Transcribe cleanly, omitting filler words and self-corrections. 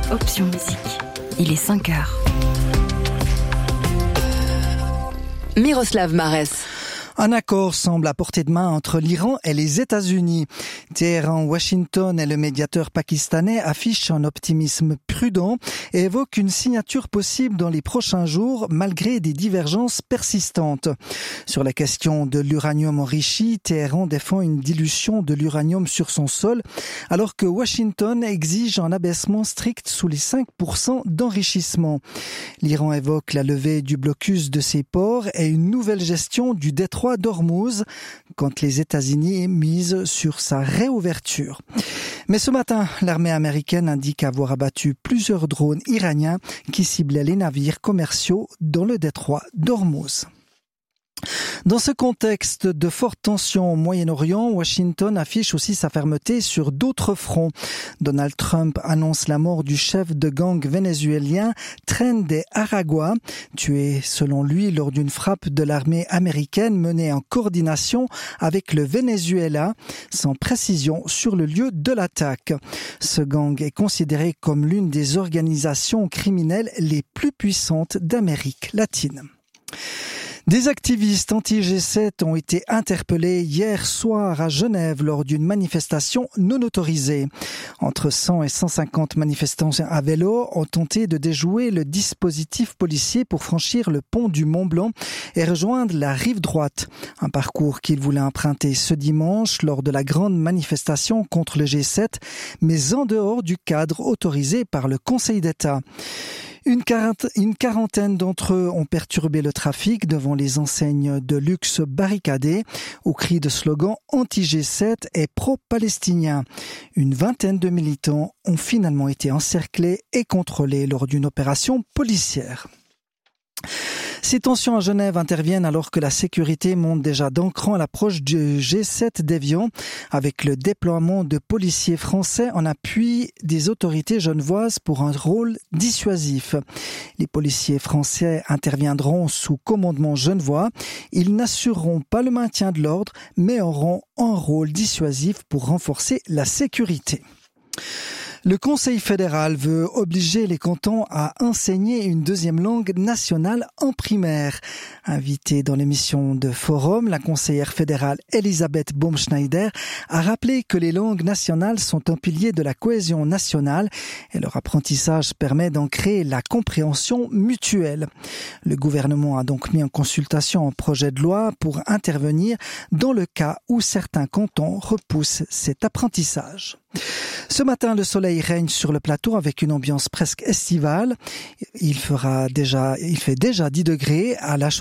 Option Musique. Il est 5 heures. Miroslav Marès. Un accord semble à portée de main entre l'Iran et les États-Unis. Téhéran, Washington et le médiateur pakistanais affichent un optimisme prudent et évoquent une signature possible dans les prochains jours malgré des divergences persistantes. Sur la question de l'uranium enrichi, Téhéran défend une dilution de l'uranium sur son sol alors que Washington exige un abaissement strict sous les 5% d'enrichissement. L'Iran évoque la levée du blocus de ses ports et une nouvelle gestion du détroit d'Ormuz quand les États-Unis misent sur sa réouverture. Mais ce matin, l'armée américaine indique avoir abattu plusieurs drones iraniens qui ciblaient les navires commerciaux dans le détroit d'Ormuz. Dans ce contexte de forte tension au Moyen-Orient, Washington affiche aussi sa fermeté sur d'autres fronts. Donald Trump annonce la mort du chef de gang vénézuélien Tren de Aragua, tué selon lui lors d'une frappe de l'armée américaine menée en coordination avec le Venezuela, sans précision sur le lieu de l'attaque. Ce gang est considéré comme l'une des organisations criminelles les plus puissantes d'Amérique latine. Des activistes anti-G7 ont été interpellés hier soir à Genève lors d'une manifestation non autorisée. Entre 100 et 150 manifestants à vélo ont tenté de déjouer le dispositif policier pour franchir le pont du Mont-Blanc et rejoindre la rive droite. Un parcours qu'ils voulaient emprunter ce dimanche lors de la grande manifestation contre le G7, mais en dehors du cadre autorisé par le Conseil d'État. Une quarantaine d'entre eux ont perturbé le trafic devant les enseignes de luxe barricadées au cri de slogans anti-G7 et pro-palestiniens. Une vingtaine de militants ont finalement été encerclés et contrôlés lors d'une opération policière. Ces tensions à Genève interviennent alors que la sécurité monte déjà d'un cran à l'approche du G7 d'Évian, avec le déploiement de policiers français en appui des autorités genevoises pour un rôle dissuasif. Les policiers français interviendront sous commandement genevois. Ils n'assureront pas le maintien de l'ordre, mais auront un rôle dissuasif pour renforcer la sécurité. Le Conseil fédéral veut obliger les cantons à enseigner une deuxième langue nationale en primaire. Invitée dans l'émission de Forum, la conseillère fédérale Elisabeth Baumschneider a rappelé que les langues nationales sont un pilier de la cohésion nationale et leur apprentissage permet d'ancrer la compréhension mutuelle. Le gouvernement a donc mis en consultation un projet de loi pour intervenir dans le cas où certains cantons repoussent cet apprentissage. Ce matin, le soleil règne sur le plateau avec une ambiance presque estivale. Il fait déjà 10 degrés à la